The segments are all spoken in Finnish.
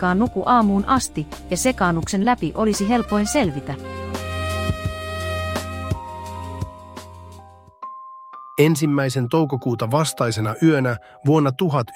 kuitenkaan nuku aamuun asti, ja sekaannuksen läpi olisi helpoin selvitä. Ensimmäisen toukokuuta vastaisena yönä vuonna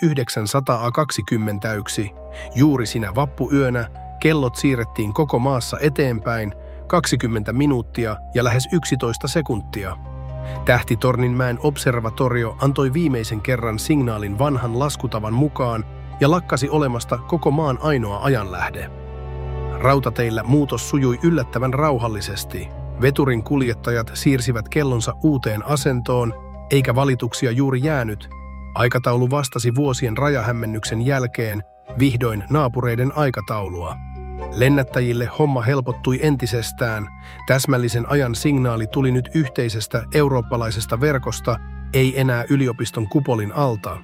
1921, juuri sinä vappuyönä, kellot siirrettiin koko maassa eteenpäin 20 minuuttia ja lähes 11 sekuntia. Tähtitorninmäen observatorio antoi viimeisen kerran signaalin vanhan laskutavan mukaan ja lakkasi olemasta koko maan ainoa ajanlähde. Rautateillä muutos sujui yllättävän rauhallisesti. Veturin kuljettajat siirsivät kellonsa uuteen asentoon, eikä valituksia juuri jäänyt. Aikataulu vastasi vuosien rajahämmennyksen jälkeen vihdoin naapureiden aikataulua. Lennättäjille homma helpottui entisestään. Täsmällisen ajan signaali tuli nyt yhteisestä eurooppalaisesta verkosta, ei enää yliopiston kupolin alta.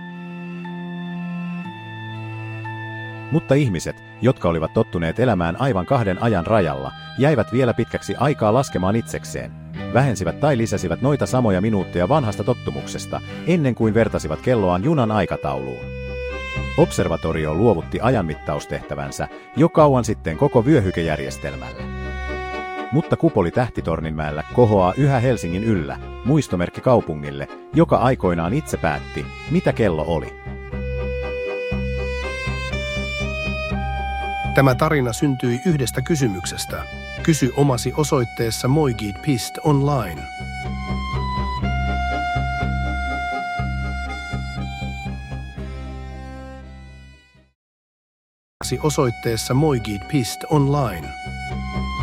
Mutta ihmiset, jotka olivat tottuneet elämään aivan kahden ajan rajalla, jäivät vielä pitkäksi aikaa laskemaan itsekseen. Vähensivät tai lisäsivät noita samoja minuutteja vanhasta tottumuksesta, ennen kuin vertasivat kelloaan junan aikatauluun. Observatorio luovutti ajanmittaustehtävänsä jo kauan sitten koko vyöhykejärjestelmälle. Mutta kupoli Tähtitorninmäellä kohoaa yhä Helsingin yllä, muistomerkki kaupungille, joka aikoinaan itse päätti, mitä kello oli. Tämä tarina syntyi yhdestä kysymyksestä. Kysy omasi osoitteessa moigid.online. Osoitteessa moigid.online.